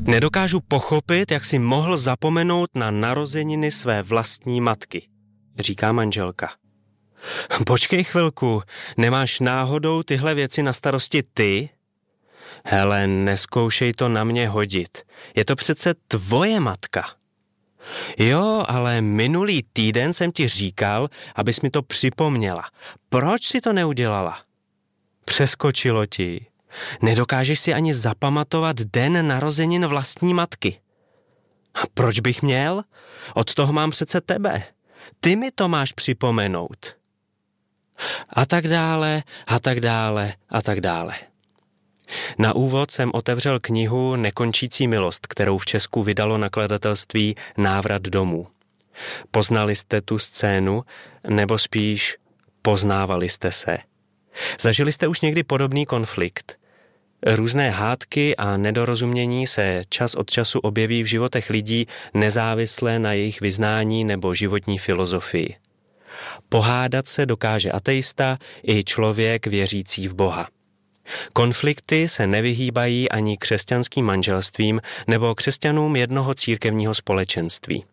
Nedokážu pochopit, jak si mohl zapomenout na narozeniny své vlastní matky, říká manželka. Počkej chvilku, nemáš náhodou tyhle věci na starosti ty? Hele, neskoušej to na mě hodit. Je to přece tvoje matka. Jo, ale minulý týden jsem ti říkal, abys mi to připomněla. Proč si to neudělala? Přeskočilo ti. Nedokážeš si ani zapamatovat den narozenin vlastní matky. A proč bych měl? Od toho mám přece tebe. Ty mi to máš připomenout. A tak dále, a tak dále, a tak dále. Na úvod jsem otevřel knihu Nekončící milost, kterou v Česku vydalo nakladatelství Návrat domů. Poznali jste tu scénu, nebo spíš poznávali jste se? Zažili jste už někdy podobný konflikt? Různé hádky a nedorozumění se čas od času objeví v životech lidí nezávisle na jejich vyznání nebo životní filozofii. Pohádat se dokáže ateista i člověk věřící v Boha. Konflikty se nevyhýbají ani křesťanským manželstvím nebo křesťanům jednoho církevního společenství.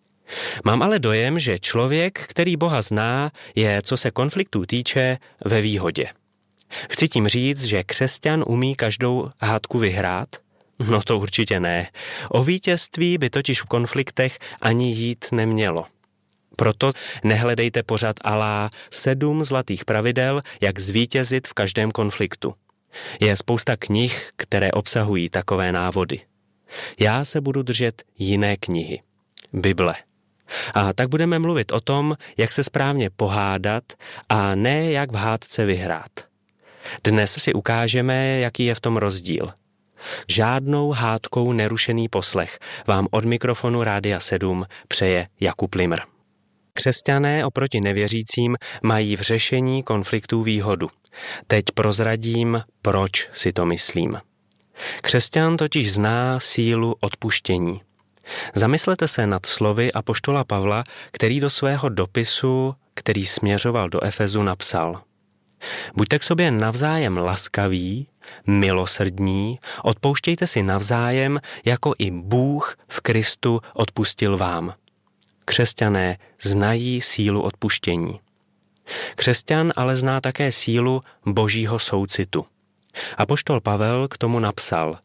Mám ale dojem, že člověk, který Boha zná, je, co se konfliktů týče, ve výhodě. Chci tím říct, že křesťan umí každou hádku vyhrát? No to určitě ne. O vítězství by totiž v konfliktech ani jít nemělo. Proto nehledejte pořad alá 7 zlatých pravidel, jak zvítězit v každém konfliktu. Je spousta knih, které obsahují takové návody. Já se budu držet jiné knihy. Bible. A tak budeme mluvit o tom, jak se správně pohádat a ne jak v hádce vyhrát. Dnes si ukážeme, jaký je v tom rozdíl. Žádnou hádkou nerušený poslech vám od mikrofonu Rádia 7 přeje Jakub Limr. Křesťané oproti nevěřícím mají v řešení konfliktů výhodu. Teď prozradím, proč si to myslím. Křesťan totiž zná sílu odpuštění. Zamyslete se nad slovy apoštola Pavla, který do svého dopisu, který směřoval do Efezu, napsal: Buďte k sobě navzájem laskaví, milosrdní, odpouštějte si navzájem, jako i Bůh v Kristu odpustil vám. Křesťané znají sílu odpuštění. Křesťan ale zná také sílu Božího soucitu. Apoštol Pavel k tomu napsal: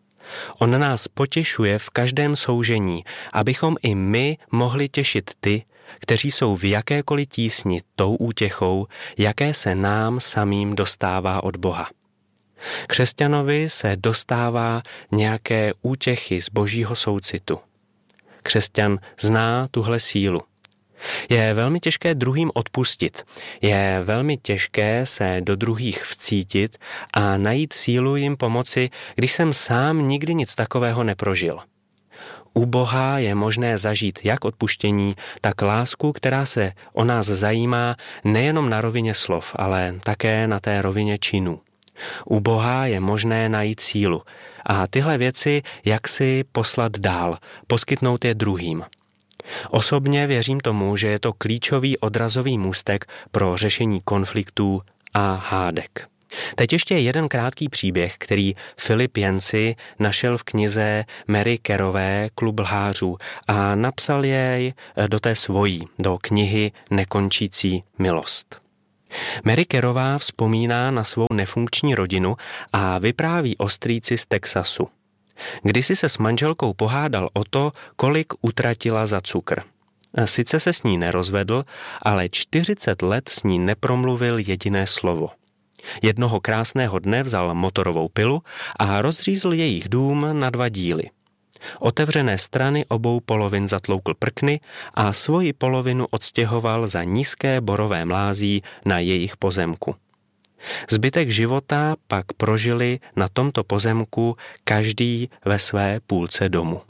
On nás potěšuje v každém soužení, abychom i my mohli těšit ty, kteří jsou v jakékoliv tísni tou útěchou, jaké se nám samým dostává od Boha. Křesťanovi se dostává nějaké útěchy z Božího soucitu. Křesťan zná tuhle sílu. Je velmi těžké druhým odpustit. Je velmi těžké se do druhých vcítit a najít sílu jim pomoci, když jsem sám nikdy nic takového neprožil. U Boha je možné zažít jak odpuštění, tak lásku, která se o nás zajímá nejenom na rovině slov, ale také na té rovině činů. U Boha je možné najít sílu a tyhle věci jak si poslat dál, poskytnout je druhým. Osobně věřím tomu, že je to klíčový odrazový můstek pro řešení konfliktů a hádek. Teď ještě jeden krátký příběh, který Filip Yancey našel v knize Mary Careyové Klub lhářů a napsal jej do té svojí, do knihy Nekončící milost. Mary Careyová vzpomíná na svou nefunkční rodinu a vypráví o strýci z Texasu. Kdysi se s manželkou pohádal o to, kolik utratila za cukr. Sice se s ní nerozvedl, ale 40 let s ní nepromluvil jediné slovo. Jednoho krásného dne vzal motorovou pilu a rozřízl jejich dům na 2 díly. Otevřené strany obou polovin zatloukl prkny a svoji polovinu odstěhoval za nízké borové mlází na jejich pozemku. Zbytek života pak prožili na tomto pozemku každý ve své půlce domu.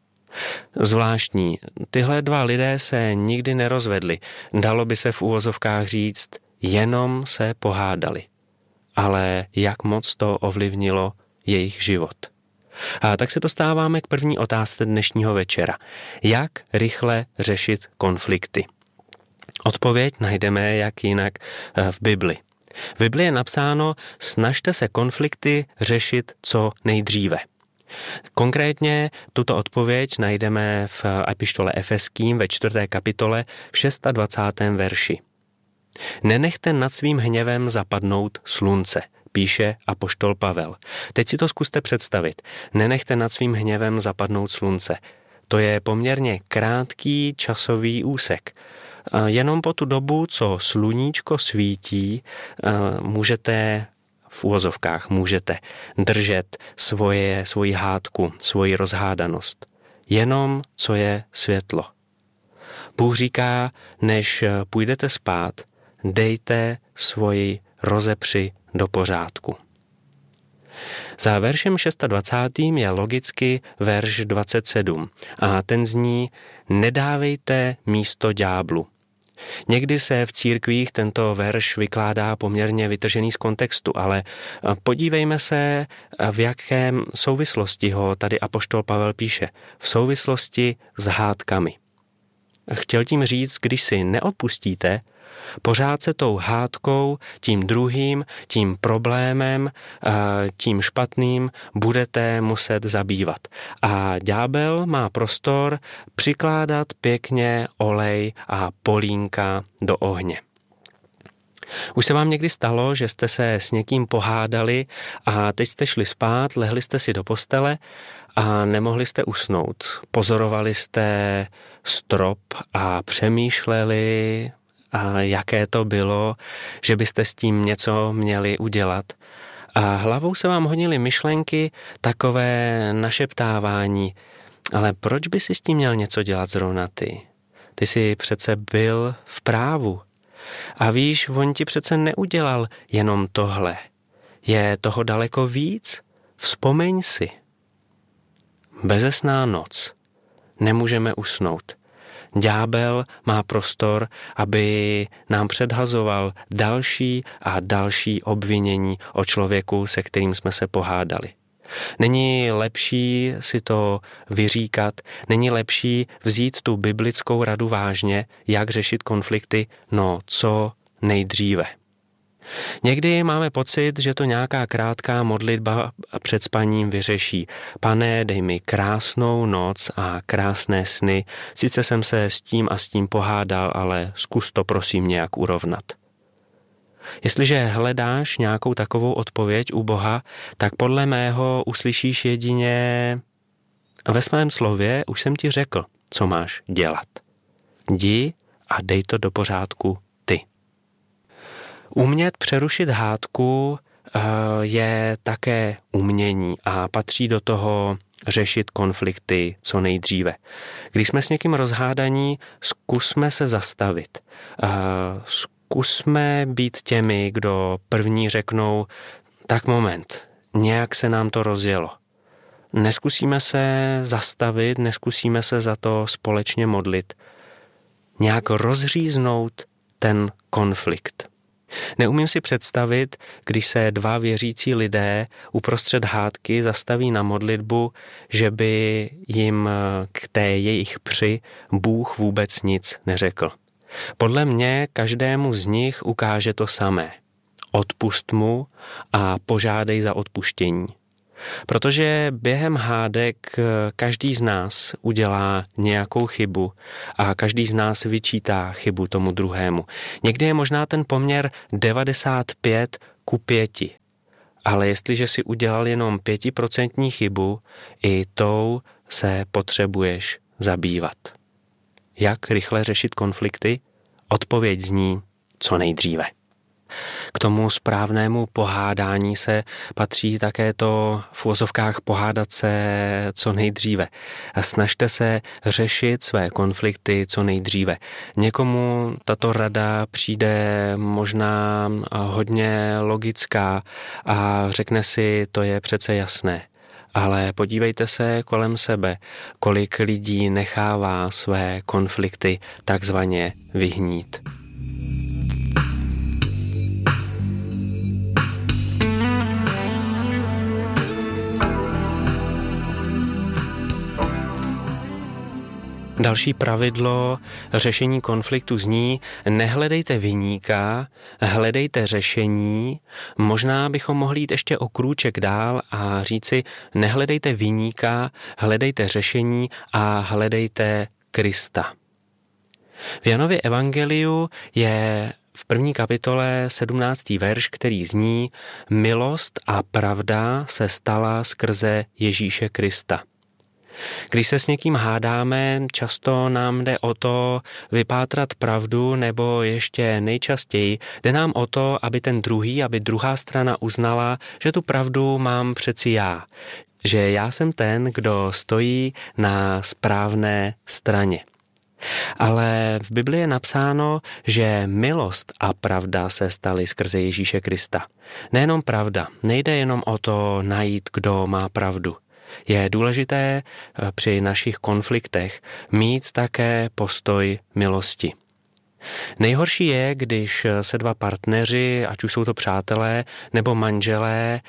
Zvláštní, tyhle 2 lidé se nikdy nerozvedli, dalo by se v uvozovkách říct, jenom se pohádali. Ale jak moc to ovlivnilo jejich život. A tak se dostáváme k první otázce dnešního večera. Jak rychle řešit konflikty? Odpověď najdeme jak jinak v Bibli. V Bibli je napsáno, snažte se konflikty řešit co nejdříve. Konkrétně tuto odpověď najdeme v epištole Efeským ve 4. kapitole v 26. verši. Nenechte nad svým hněvem zapadnout slunce, píše apoštol Pavel. Teď si to zkuste představit. Nenechte nad svým hněvem zapadnout slunce. To je poměrně krátký časový úsek. Jenom po tu dobu, co sluníčko svítí, můžete v uvozovkách držet svoji hádku, svoji rozhádanost. Jenom co je světlo. Bůh říká, než půjdete spát, dejte svoji rozepři do pořádku. Za veršem 26. je logicky verš 27 a ten zní: nedávejte místo ďáblu. Někdy se v církvích tento verš vykládá poměrně vytržený z kontextu, ale podívejme se, v jakém souvislosti ho tady apoštol Pavel píše. V souvislosti s hádkami. Chtěl tím říct, když si neodpustíte, pořád se tou hádkou, tím druhým, tím problémem, tím špatným budete muset zabývat. A ďábel má prostor přikládat pěkně olej a polínka do ohně. Už se vám někdy stalo, že jste se s někým pohádali a teď jste šli spát, lehli jste si do postele a nemohli jste usnout. Pozorovali jste strop a přemýšleli, jaké to bylo, že byste s tím něco měli udělat. A hlavou se vám honily myšlenky, takové našeptávání. Ale proč by si s tím měl něco dělat zrovna ty? Ty jsi přece byl v právu. A víš, on ti přece neudělal jenom tohle. Je toho daleko víc? Vzpomeň si. Bezesná noc. Nemůžeme usnout. Ďábel má prostor, aby nám předhazoval další a další obvinění o člověku, se kterým jsme se pohádali. Není lepší si to vyříkat, není lepší vzít tu biblickou radu vážně, jak řešit konflikty, co nejdříve. Někdy máme pocit, že to nějaká krátká modlitba před spaním vyřeší. Pane, dej mi krásnou noc a krásné sny. Sice jsem se s tím pohádal, ale zkus to prosím nějak urovnat. Jestliže hledáš nějakou takovou odpověď u Boha, tak podle mého uslyšíš jedině: ve svém slově už jsem ti řekl, co máš dělat. Jdi a dej to do pořádku ty. Umět přerušit hádku je také umění a patří do toho řešit konflikty co nejdříve. Když jsme s někým rozhádaní, zkusme se zastavit. Zkusme být těmi, kdo první řeknou: tak moment, nějak se nám to rozjelo. Neskusíme se zastavit, neskusíme se za to společně modlit. Nějak rozříznout ten konflikt. Neumím si představit, když se dva věřící lidé uprostřed hádky zastaví na modlitbu, že by jim k té jejich při Bůh vůbec nic neřekl. Podle mě každému z nich ukáže to samé. Odpusť mu a požádej za odpuštění. Protože během hádek každý z nás udělá nějakou chybu a každý z nás vyčítá chybu tomu druhému. Někdy je možná ten poměr 95:5, ale jestliže si udělal jenom 5% chybu, i tou se potřebuješ zabývat. Jak rychle řešit konflikty? Odpověď zní co nejdříve. K tomu správnému pohádání se patří také to v uvozovkách pohádat se co nejdříve. A snažte se řešit své konflikty co nejdříve. Někomu tato rada přijde možná hodně logická a řekne si, to je přece jasné. Ale podívejte se kolem sebe, kolik lidí nechává své konflikty takzvaně vyhnít. Další pravidlo řešení konfliktu zní: nehledejte viníka, hledejte řešení. Možná bychom mohli jít ještě o krůček dál a říci: nehledejte viníka, hledejte řešení a hledejte Krista. V Janově evangeliu je v 1. kapitole 17. verš, který zní: milost a pravda se stala skrze Ježíše Krista. Když se s někým hádáme, často nám jde o to vypátrat pravdu, nebo ještě nejčastěji jde nám o to, aby druhá strana uznala, že tu pravdu mám přeci já. Že já jsem ten, kdo stojí na správné straně. Ale v Biblii je napsáno, že milost a pravda se staly skrze Ježíše Krista. Nejenom pravda, nejde jenom o to najít, kdo má pravdu. Je důležité při našich konfliktech mít také postoj milosti. Nejhorší je, když se dva partneři, ať už jsou to přátelé nebo manželé,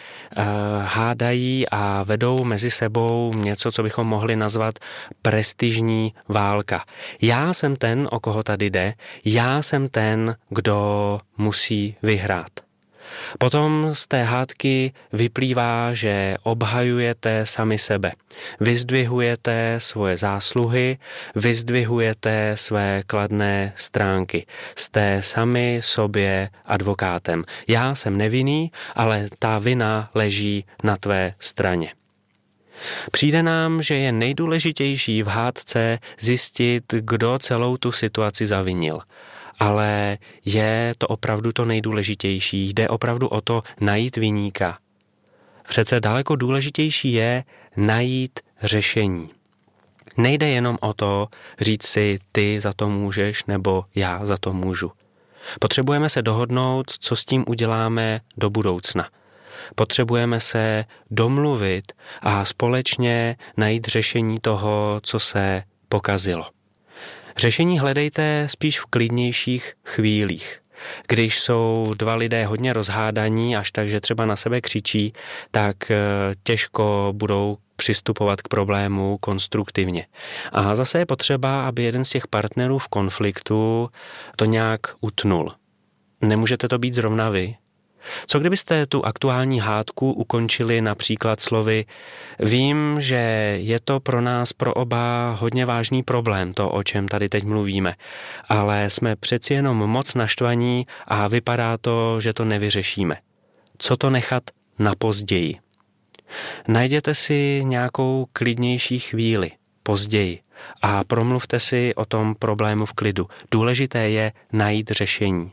hádají a vedou mezi sebou něco, co bychom mohli nazvat prestižní válka. Já jsem ten, o koho tady jde, já jsem ten, kdo musí vyhrát. Potom z té hádky vyplývá, že obhajujete sami sebe. Vyzdvihujete svoje zásluhy, vyzdvihujete své kladné stránky. Jste sami sobě advokátem. Já jsem nevinný, ale ta vina leží na tvé straně. Přijde nám, že je nejdůležitější v hádce zjistit, kdo celou tu situaci zavinil. Ale je to opravdu to nejdůležitější. Jde opravdu o to najít viníka. Přece daleko důležitější je najít řešení. Nejde jenom o to říct si, ty za to můžeš nebo já za to můžu. Potřebujeme se dohodnout, co s tím uděláme do budoucna. Potřebujeme se domluvit a společně najít řešení toho, co se pokazilo. Řešení hledejte spíš v klidnějších chvílích. Když jsou dva lidé hodně rozhádaní, až tak, že třeba na sebe křičí, tak těžko budou přistupovat k problému konstruktivně. A zase je potřeba, aby jeden z těch partnerů v konfliktu to nějak utnul. Nemůžete to být zrovna vy. Co kdybyste tu aktuální hádku ukončili například slovy: vím, že je to pro nás, pro oba hodně vážný problém, to, o čem tady teď mluvíme, ale jsme přeci jenom moc naštvaní a vypadá to, že to nevyřešíme. Co to nechat na později? Najděte si nějakou klidnější chvíli, později, a promluvte si o tom problému v klidu. Důležité je najít řešení.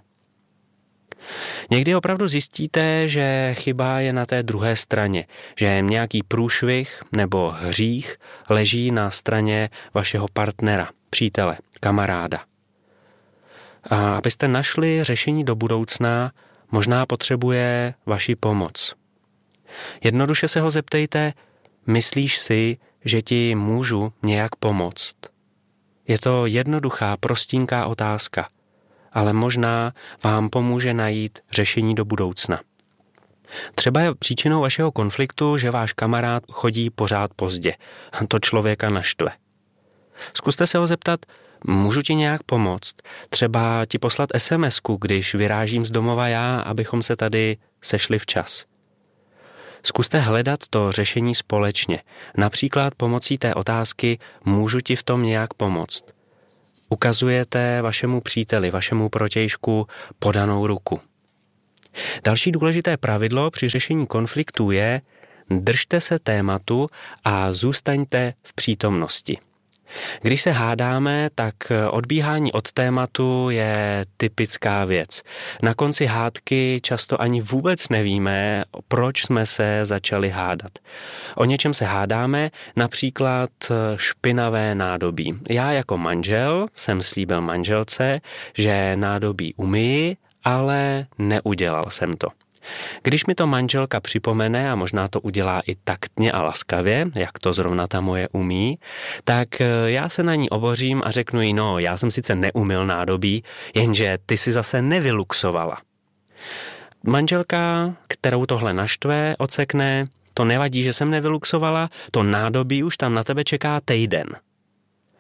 Někdy opravdu zjistíte, že chyba je na té druhé straně, že nějaký průšvih nebo hřích leží na straně vašeho partnera, přítele, kamaráda. A abyste našli řešení do budoucna, možná potřebuje vaši pomoc. Jednoduše se ho zeptejte: myslíš si, že ti můžu nějak pomoct? Je to jednoduchá, prostínká otázka, ale možná vám pomůže najít řešení do budoucna. Třeba je příčinou vašeho konfliktu, že váš kamarád chodí pořád pozdě. To člověka naštve. Zkuste se ho zeptat: můžu ti nějak pomoct? Třeba ti poslat SMS-ku, když vyrážím z domova já, abychom se tady sešli včas. Zkuste hledat to řešení společně, například pomocí té otázky: můžu ti v tom nějak pomoct? Ukazujete vašemu příteli, vašemu protějšku podanou ruku. Další důležité pravidlo při řešení konfliktů je: držte se tématu a zůstaňte v přítomnosti. Když se hádáme, tak odbíhání od tématu je typická věc. Na konci hádky často ani vůbec nevíme, proč jsme se začali hádat. O něčem se hádáme, například špinavé nádobí. Já jako manžel jsem slíbil manželce, že nádobí umyji, ale neudělal jsem to. Když mi to manželka připomene, a možná to udělá i taktně a laskavě, jak to zrovna ta moje umí, tak já se na ní obořím a řeknu jí: no, já jsem sice neumyl nádobí, jenže ty si zase nevyluxovala. Manželka, kterou tohle naštve, ocekne: to nevadí, že jsem nevyluxovala, to nádobí už tam na tebe čeká týden.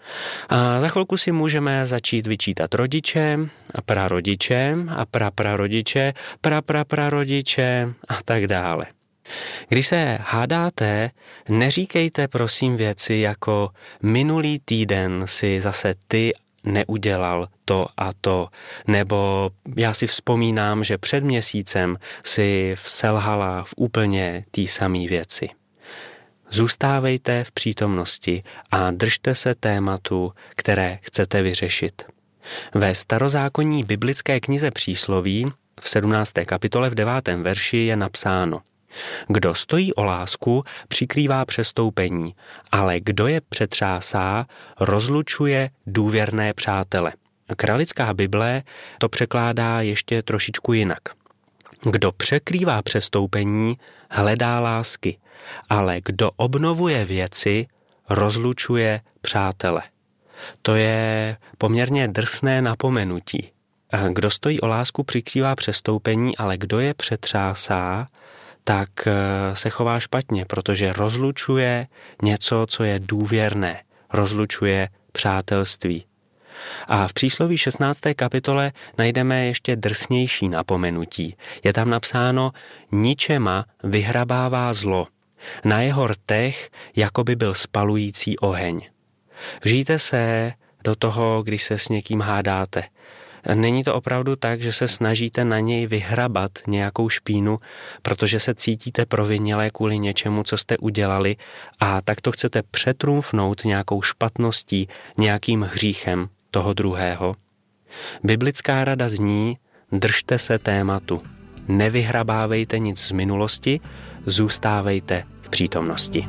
A za chvilku si můžeme začít vyčítat rodiče, prarodiče a praprarodiče, praprarodiče a tak dále. Když se hádáte, neříkejte prosím věci jako minulý týden si zase ty neudělal to a to, nebo já si vzpomínám, že před měsícem si selhala v úplně té samé věci. Zůstávejte v přítomnosti a držte se tématu, které chcete vyřešit. Ve starozákonní biblické knize Přísloví v 17. kapitole v 9. verši je napsáno: Kdo stojí o lásku, přikrývá přestoupení, ale kdo je přetřásá, rozlučuje důvěrné přátele. Kralická Bible to překládá ještě trošičku jinak. Kdo překrývá přestoupení, hledá lásky, ale kdo obnovuje věci, rozlučuje přátele. To je poměrně drsné napomenutí. Kdo stojí o lásku, přikrývá přestoupení, ale kdo je přetřásá, tak se chová špatně, protože rozlučuje něco, co je důvěrné, rozlučuje přátelství. A v Přísloví 16. kapitole najdeme ještě drsnější napomenutí. Je tam napsáno: ničema vyhrabává zlo, na jeho rtech jako by byl spalující oheň. Vžijte se do toho, když se s někým hádáte. Není to opravdu tak, že se snažíte na něj vyhrabat nějakou špínu, protože se cítíte provinilé kvůli něčemu, co jste udělali, a tak to chcete přetrumfnout nějakou špatností, nějakým hříchem toho druhého. Biblická rada zní: držte se tématu, nevyhrabávejte nic z minulosti, zůstávejte v přítomnosti.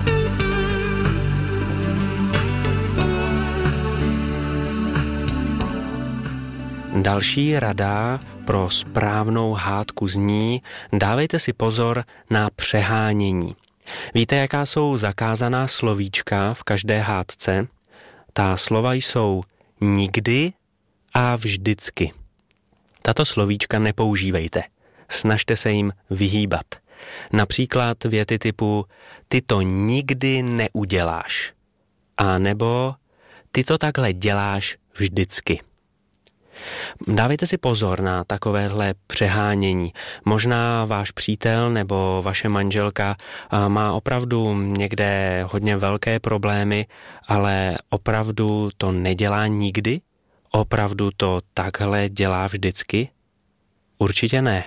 Další rada pro správnou hádku zní: dávejte si pozor na přehánění. Víte, jaká jsou zakázaná slovíčka v každé hádce? Ta slova jsou nikdy a vždycky. Tato slovíčka nepoužívejte. Snažte se jim vyhýbat. Například věty typu ty to nikdy neuděláš. A nebo ty to takhle děláš vždycky. Dávejte si pozor na takovéhle přehánění. Možná váš přítel nebo vaše manželka má opravdu někde hodně velké problémy, ale opravdu to nedělá nikdy? Opravdu to takhle dělá vždycky? Určitě ne.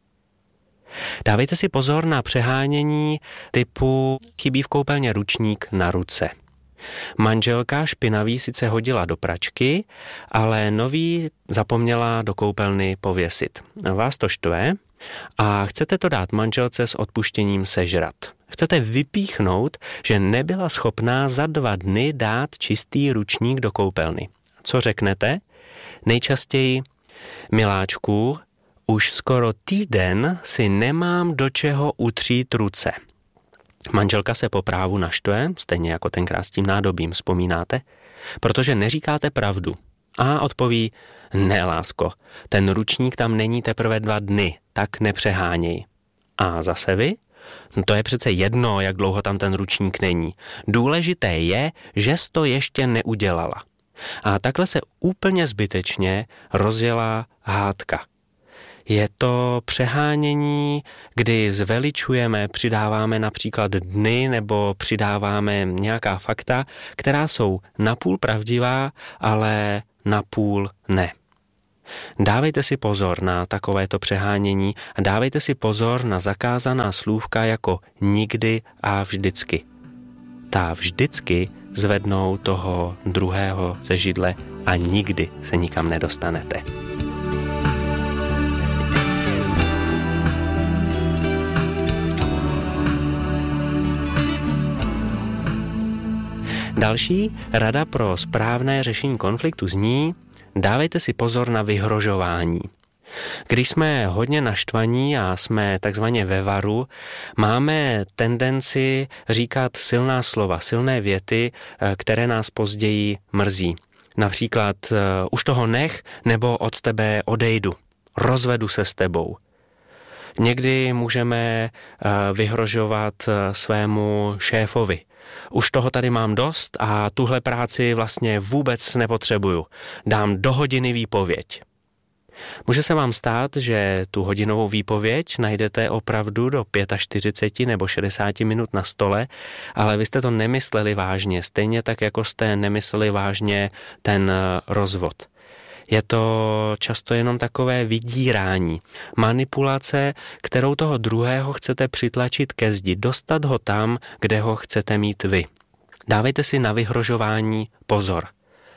Dávejte si pozor na přehánění typu chybí v koupelně ručník na ruce. Manželka špinavý sice hodila do pračky, ale nový zapomněla do koupelny pověsit. Vás to štve a chcete to dát manželce s odpuštěním sežrat. Chcete vypíchnout, že nebyla schopná za 2 dny dát čistý ručník do koupelny. Co řeknete? Nejčastěji: miláčku, už skoro týden si nemám do čeho utřít ruce. Manželka se po právu naštve, stejně jako tenkrát s tím nádobím, vzpomínáte, protože neříkáte pravdu. A odpoví: ne, lásko, ten ručník tam není teprve 2 dny, tak nepřeháněj. A zase vy? To je přece jedno, jak dlouho tam ten ručník není. Důležité je, že jsi to ještě neudělala. A takhle se úplně zbytečně rozjela hádka. Je to přehánění, kdy zveličujeme, přidáváme například dny nebo přidáváme nějaká fakta, která jsou napůl pravdivá, ale napůl ne. Dávejte si pozor na takovéto přehánění a dávejte si pozor na zakázaná slůvka jako nikdy a vždycky. Ta vždycky zvednou toho druhého ze židle a nikdy se nikam nedostanete. Další rada pro správné řešení konfliktu zní: dávejte si pozor na vyhrožování. Když jsme hodně naštvaní a jsme takzvaně ve varu, máme tendenci říkat silná slova, silné věty, které nás později mrzí. Například už toho nech, nebo od tebe odejdu, rozvedu se s tebou. Někdy můžeme vyhrožovat svému šéfovi. Už toho tady mám dost a tuhle práci vlastně vůbec nepotřebuju. Dám do hodiny výpověď. Může se vám stát, že tu hodinovou výpověď najdete opravdu do 45 nebo 60 minut na stole, ale vy jste to nemysleli vážně, stejně tak, jako jste nemysleli vážně ten rozvod. Je to často jenom takové vydírání, manipulace, kterou toho druhého chcete přitlačit ke zdi, dostat ho tam, kde ho chcete mít vy. Dávejte si na vyhrožování pozor.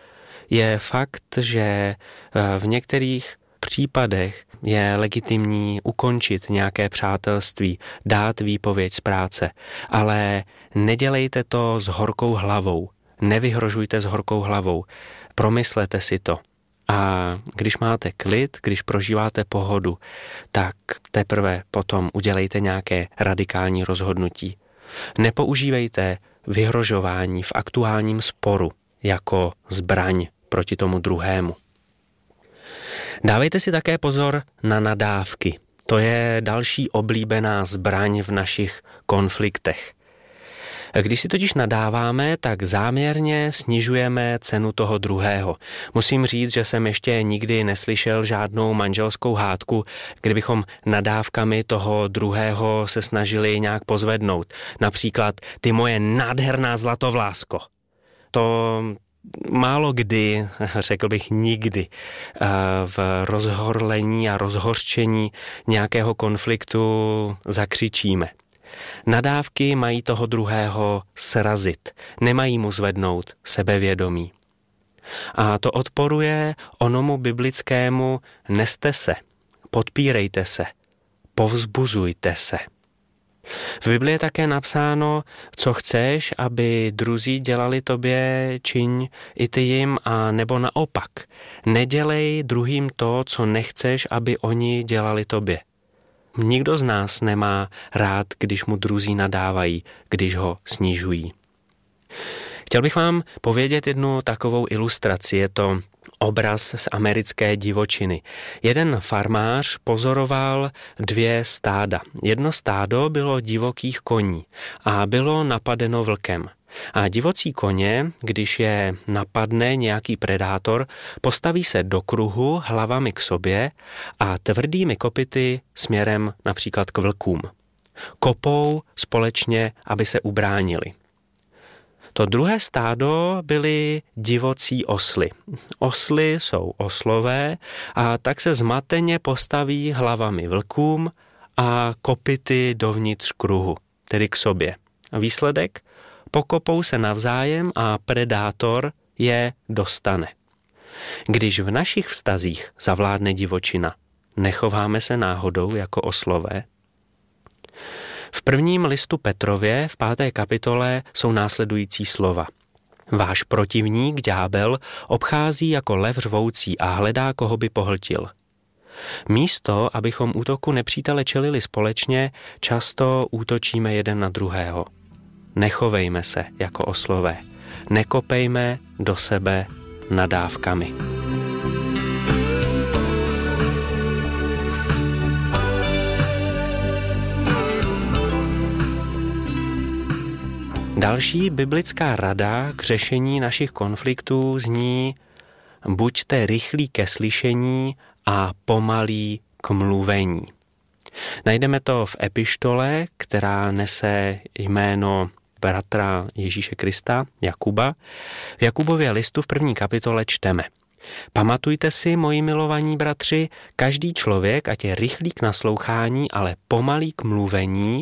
Je fakt, že v některých případech je legitimní ukončit nějaké přátelství, dát výpověď z práce, ale nedělejte to s horkou hlavou, nevyhrožujte s horkou hlavou, promyslete si to. A když máte klid, když prožíváte pohodu, tak teprve potom udělejte nějaké radikální rozhodnutí. Nepoužívejte vyhrožování v aktuálním sporu jako zbraň proti tomu druhému. Dávejte si také pozor na nadávky. To je další oblíbená zbraň v našich konfliktech. Když si totiž nadáváme, tak záměrně snižujeme cenu toho druhého. Musím říct, že jsem ještě nikdy neslyšel žádnou manželskou hádku, kdybychom nadávkami toho druhého se snažili nějak pozvednout. Například, ty moje nádherná zlatovlásko. To málo kdy, řekl bych nikdy, v rozhorlení a rozhořčení nějakého konfliktu zakřičíme. Nadávky mají toho druhého srazit, nemají mu zvednout sebevědomí. A to odporuje onomu biblickému neste se, podpírejte se, povzbuzujte se. V Biblii je také napsáno, co chceš, aby druzí dělali tobě, čiň i ty jim, a nebo naopak. Nedělej druhým to, co nechceš, aby oni dělali tobě. Nikdo z nás nemá rád, když mu druzí nadávají, když ho snižují. Chtěl bych vám povědět jednu takovou ilustraci. Je to obraz z americké divočiny. Jeden farmář pozoroval 2 stáda. Jedno stádo bylo divokých koní a bylo napadeno vlkem. A divocí koně, když je napadne nějaký predátor, postaví se do kruhu hlavami k sobě a tvrdými kopyty směrem například k vlkům. Kopou společně, aby se ubránili. To druhé stádo byly divocí osly. Osly jsou oslové a tak se zmateně postaví hlavami vlkům a kopyty dovnitř kruhu, tedy k sobě. A výsledek? Pokopou se navzájem a predátor je dostane. Když v našich vztazích zavládne divočina, nechováme se náhodou jako oslové? V prvním listu Petrově v 5. kapitole jsou následující slova. Váš protivník, ďábel, obchází jako lev řvoucí a hledá, koho by pohltil. Místo, abychom útoku nepřítele čelili společně, často útočíme jeden na druhého. Nechovejme se jako oslové. Nekopejme do sebe nadávkami. Další biblická rada k řešení našich konfliktů zní: buďte rychlí ke slyšení a pomalí k mluvení. Najdeme to v epištole, která nese jméno bratra Ježíše Krista, Jakuba. V Jakubově listu v 1. kapitole čteme: Pamatujte si, moji milovaní bratři, každý člověk, ať je rychlý k naslouchání, ale pomalý k mluvení,